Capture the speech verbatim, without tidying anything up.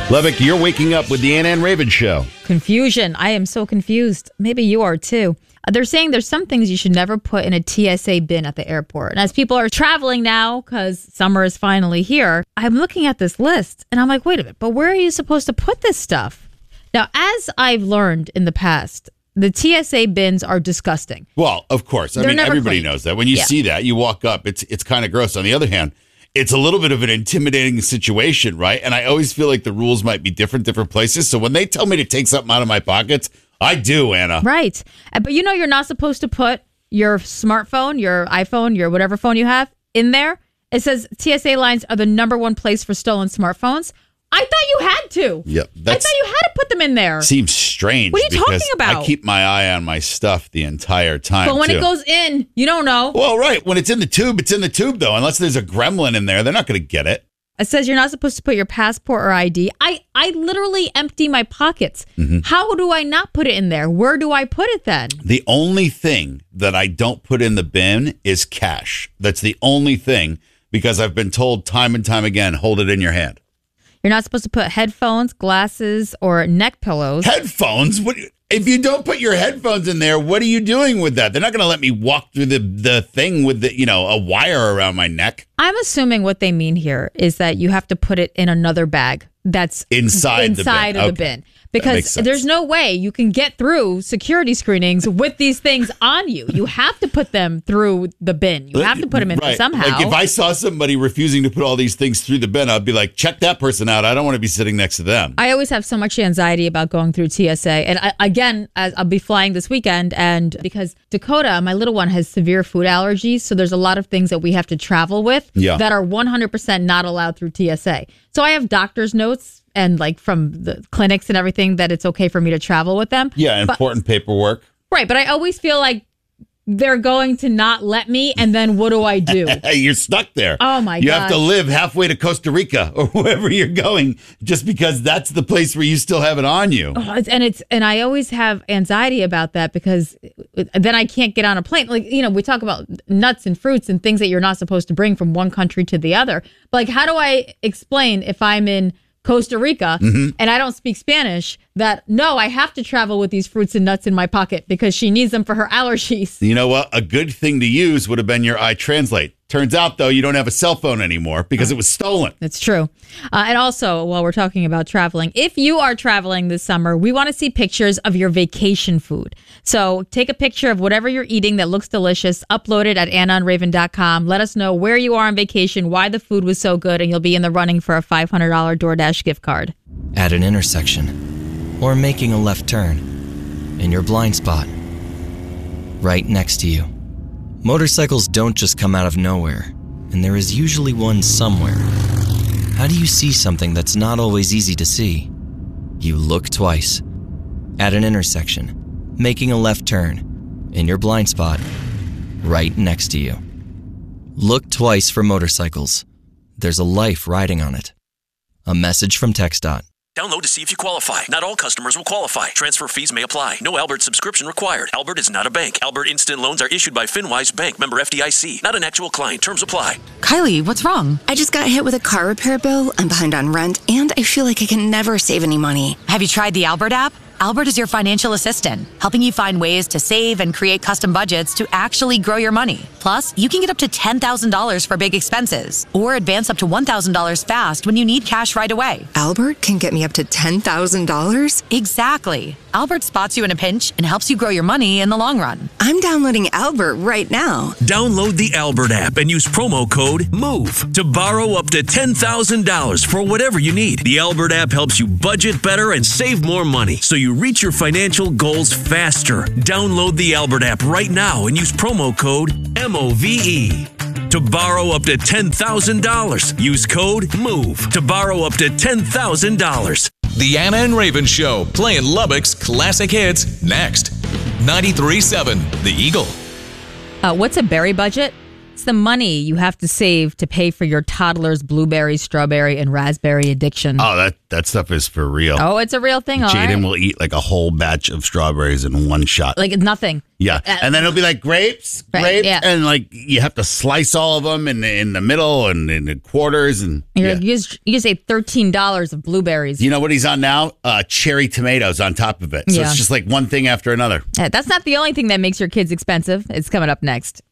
Lubbock, you're waking up with the Ann and Raven Show. Confusion. I am so confused. Maybe you are too. Uh, they're saying there's some things you should never put in a T S A bin at the airport. And as people are traveling now, because summer is finally here, I'm looking at this list and I'm like, wait a minute, but where are you supposed to put this stuff? Now, as I've learned in the past, the T S A bins are disgusting. Well, of course. I They're mean, never everybody cleaned. knows that. When you Yeah. see that, you walk up, it's it's kind of gross. On the other hand, it's a little bit of an intimidating situation, right? And I always feel like the rules might be different, different places. So when they tell me to take something out of my pockets, I do, Anna. Right. Uh, But you know you're not supposed to put your smartphone, your iPhone, your whatever phone you have in there. It says T S A lines are the number one place for stolen smartphones. I thought you had to. Yep, I that's- thought you had to put them in there. Seems strange. What are you because talking about? I keep my eye on my stuff the entire time. But when too. it goes in, you don't know. Well, right. When it's in the tube, it's in the tube, though. Unless there's a gremlin in there, they're not going to get it. It says you're not supposed to put your passport or I D. I, I literally empty my pockets. Mm-hmm. How do I not put it in there? Where do I put it then? The only thing that I don't put in the bin is cash. That's the only thing, because I've been told time and time again, hold it in your hand. You're not supposed to put headphones, glasses, or neck pillows. Headphones? What? If you don't put your headphones in there, what are you doing with that? They're not going to let me walk through the, the thing with the, you know, a wire around my neck. I'm assuming what they mean here is that you have to put it in another bag that's Inside the bin. inside of Okay. the bin. That makes Because sense. there's no way you can get through security screenings with these things on you. You have to put them through the bin. You have to put them in there Right. somehow. Like if I saw somebody refusing to put all these things through the bin, I'd be like, check that person out. I don't want to be sitting next to them. I always have so much anxiety about going through T S A. And I, again, as I'll be flying this weekend, and because Dakota, my little one, has severe food allergies, so there's a lot of things that we have to travel with Yeah. that are one hundred percent not allowed through T S A. So I have doctor's notes and like from the clinics and everything that it's okay for me to travel with them. Yeah, important paperwork. Right, but I always feel like they're going to not let me, and then what do I do? Hey, you're stuck there. Oh, my You have to gosh. live halfway to Costa Rica or wherever you're going just because that's the place where you still have it on you. Oh, it's- and it's and I always have anxiety about that because then I can't get on a plane. Like, you know, we talk about nuts and fruits and things that you're not supposed to bring from one country to the other. But like, how do I explain if I'm in Costa Rica Mm-hmm. and I don't speak Spanish that no, I have to travel with these fruits and nuts in my pocket because she needs them for her allergies? You know what? A good thing to use would have been your iTranslate. Turns out, though, you don't have a cell phone anymore because it was stolen. It's true. Uh, and also, while we're talking about traveling, if you are traveling this summer, we want to see pictures of your vacation food. So take a picture of whatever you're eating that looks delicious, upload it at anna and raven dot com. Let us know where you are on vacation, why the food was so good, and you'll be in the running for a five hundred dollars DoorDash gift card. At an intersection, or making a left turn, in your blind spot, right next to you. Motorcycles don't just come out of nowhere, and there is usually one somewhere. How do you see something that's not always easy to see? You look twice. At an intersection, making a left turn, in your blind spot, right next to you. Look twice for motorcycles. There's a life riding on it. A message from TxDOT. Download to see if you qualify. Not all customers will qualify. Transfer fees may apply. No Albert subscription required. Albert is not a bank. Albert Instant Loans are issued by FinWise Bank, member F D I C. Not an actual client. Terms apply. Kylie, what's wrong? I just got hit with a car repair bill. I'm behind on rent, and I feel like I can never save any money. Have you tried the Albert app? Albert is your financial assistant, helping you find ways to save and create custom budgets to actually grow your money. Plus, you can get up to ten thousand dollars for big expenses or advance up to one thousand dollars fast when you need cash right away. Albert can get me up to ten thousand dollars? Exactly. Albert spots you in a pinch and helps you grow your money in the long run. I'm downloading Albert right now. Download the Albert app and use promo code MOVE to borrow up to ten thousand dollars for whatever you need. The Albert app helps you budget better and save more money so you reach your financial goals faster. Download the Albert app right now and use promo code M O V E. To borrow up to ten thousand dollars, use code MOVE to borrow up to ten thousand dollars. The Anna and Raven Show, playing Lubbock's classic hits next. ninety-three point seven The Eagle. Uh, what's a berry budget? It's the money you have to save to pay for your toddler's blueberry, strawberry, and raspberry addiction. Oh, that, that stuff is for real. Oh, it's a real thing, all Jaden right. will eat like a whole batch of strawberries in one shot. Like nothing. Yeah. Uh, And then it'll be like grapes, Right, grapes. yeah. And like you have to slice all of them in, in the middle and in the quarters. And You're yeah. like, you just, you just ate thirteen dollars of blueberries. You know what he's on now? Uh, cherry tomatoes on top of it. So Yeah. it's just like one thing after another. Uh, That's not the only thing that makes your kids expensive. It's coming up next.